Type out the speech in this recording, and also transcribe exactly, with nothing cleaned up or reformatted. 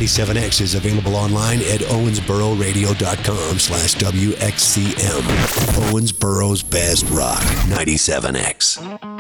ninety-seven X is available online at owensbororadio.com slash WXCM. Owensboro's best rock, ninety-seven X.